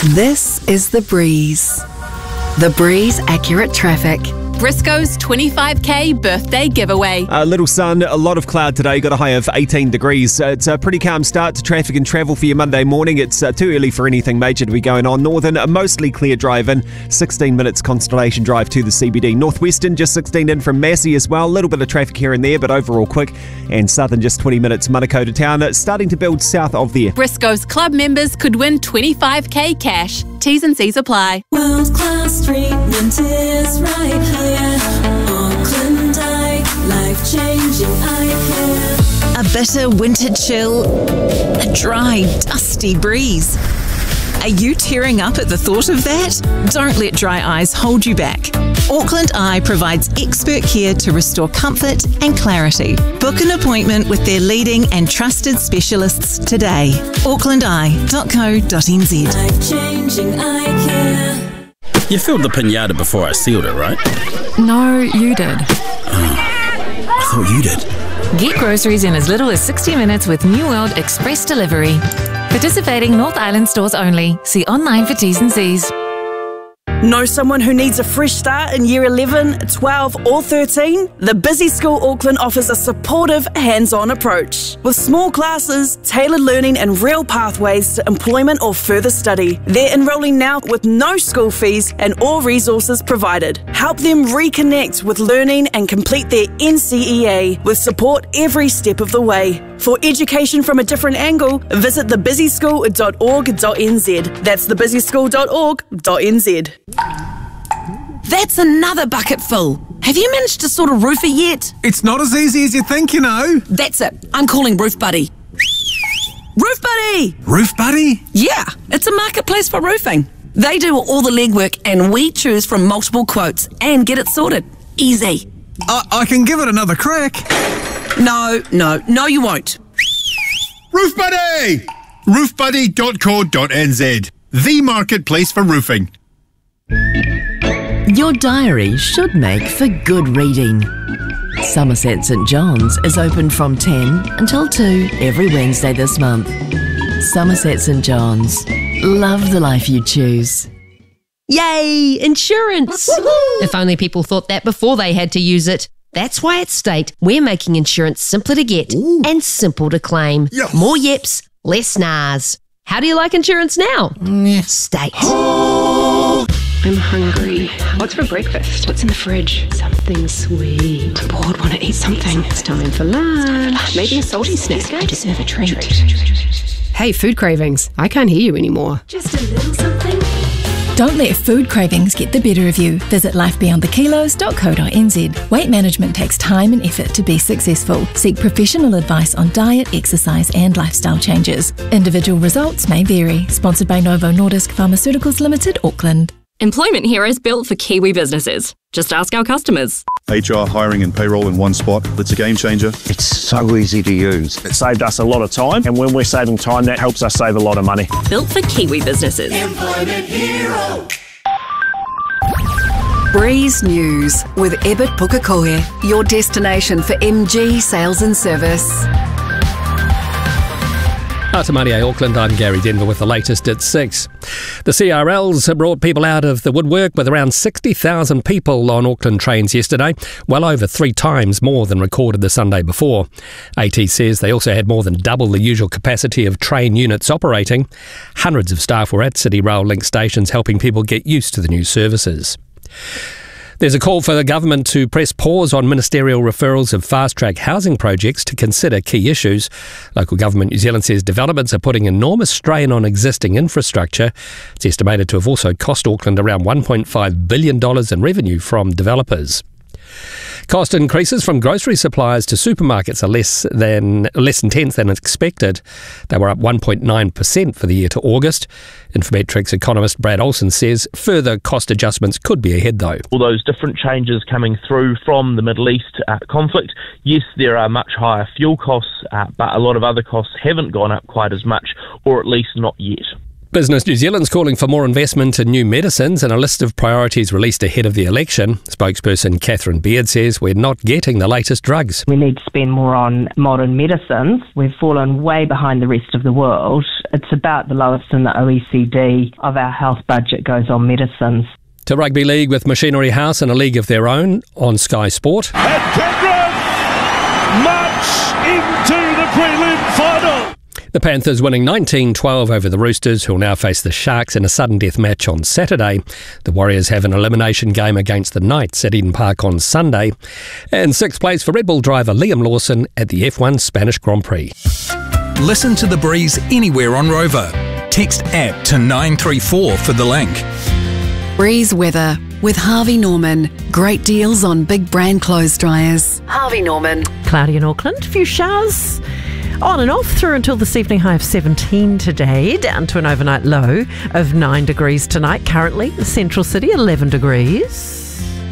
This is The Breeze. The Breeze Accurate Traffic. Briscoe's 25k birthday giveaway. Little sun, a lot of cloud today, got a high of 18 degrees. It's a pretty calm start to traffic and travel for your Monday morning. It's too early for anything major to be going on. Northern, a mostly clear drive in, 16 minutes Constellation Drive to the CBD. Northwestern, just 16 in from Massey as well. A little bit of traffic here and there, but overall quick. And Southern, just 20 minutes Manukau to town. It's starting to build south of there. Briscoe's club members could win 25k cash. T's and C's apply. World-class treatment is right here. Auckland Eye, life-changing eye care. A bitter winter chill, a dry, dusty breeze. Are you tearing up at the thought of that? Don't let dry eyes hold you back. Auckland Eye provides expert care to restore comfort and clarity. Book an appointment with their leading and trusted specialists today. aucklandeye.co.nz. Life-changing eye care. You filled the pinata before I sealed it, right? No, you did. I thought you did. Get groceries in as little as 60 minutes with New World Express Delivery. Participating North Island stores only. See online for T's and C's. Know someone who needs a fresh start in year 11, 12 or 13? The Busy School Auckland offers a supportive, hands-on approach. With small classes, tailored learning and real pathways to employment or further study. They're enrolling now with no school fees and all resources provided. Help them reconnect with learning and complete their NCEA with support every step of the way. For education from a different angle, visit thebusyschool.org.nz. That's thebusyschool.org.nz. That's another bucket full. Have you managed to sort a roofer yet? It's not as easy as you think, you know. That's it. I'm calling Roof Buddy. Roof Buddy! Roof Buddy? Yeah, it's a marketplace for roofing. They do all the legwork and we choose from multiple quotes and get it sorted. Easy. I can give it another crack. No, you won't. Roof Buddy! roofbuddy.co.nz. The marketplace for roofing. Your diary should make for good reading. Somerset St John's is open from 10 until 2 every Wednesday this month. Somerset St John's. Love the life you choose. Yay! Insurance! Woo-hoo! If only people thought that before they had to use it. That's why at State, we're making insurance simpler to get and simple to claim. Yes. More yips, less nars. How do you like insurance now? State. I'm hungry. What's for breakfast? What's in the fridge? Something sweet. I'm bored, want to eat something. It's time for lunch. Maybe a salty snack. I deserve a treat. Hey, food cravings. I can't hear you anymore. Just a little something. Don't let food cravings get the better of you. Visit lifebeyondthekilos.co.nz. Weight management takes time and effort to be successful. Seek professional advice on diet, exercise and lifestyle changes. Individual results may vary. Sponsored by Novo Nordisk Pharmaceuticals Limited, Auckland. Employment Heroes built for Kiwi businesses. Just ask our customers. HR, hiring and payroll in one spot. It's a game changer. It's so easy to use. It saved us a lot of time, and when we're saving time, that helps us save a lot of money. Built for Kiwi businesses. Employment Hero. Breeze News with Ebert Pukekohe, your destination for MG sales and service. Atamaria Auckland, I'm Gary Denver with the latest at 6. The CRLs have brought people out of the woodwork with around 60,000 people on Auckland trains yesterday, well over 3 times more than recorded the Sunday before. AT says they also had more than double the usual capacity of train units operating. Hundreds of staff were at City Rail Link stations helping people get used to the new services. There's a call for the government to press pause on ministerial referrals of fast-track housing projects to consider key issues. Local Government New Zealand says developments are putting enormous strain on existing infrastructure. It's estimated to have also cost Auckland around $1.5 billion in revenue from developers. Cost increases from grocery suppliers to supermarkets are less intense than expected. They were up 1.9% for the year to August. Infometrics economist Brad Olsen says further cost adjustments could be ahead though. All those different changes coming through from the Middle East conflict, yes, there are much higher fuel costs, but a lot of other costs haven't gone up quite as much, or at least not yet. Business New Zealand's calling for more investment in new medicines and a list of priorities released ahead of the election. Spokesperson Catherine Beard says we're not getting the latest drugs. We need to spend more on modern medicines. We've fallen way behind the rest of the world. It's about the lowest in the OECD of our health budget goes on medicines. To rugby league with Machinery House in a league of their own on Sky Sport. And Penrith march into the prelim final. The Panthers winning 19-12 over the Roosters, who will now face the Sharks in a sudden death match on Saturday. The Warriors have an elimination game against the Knights at Eden Park on Sunday. And sixth place for Red Bull driver Liam Lawson at the F1 Spanish Grand Prix. Listen to The Breeze anywhere on Rover. Text APP to 934 for the link. Breeze weather with Harvey Norman. Great deals on big brand clothes dryers. Harvey Norman. Cloudy in Auckland, a few showers on and off through until this evening, high of 17 today, down to an overnight low of 9 degrees tonight. Currently, the central city, 11 degrees.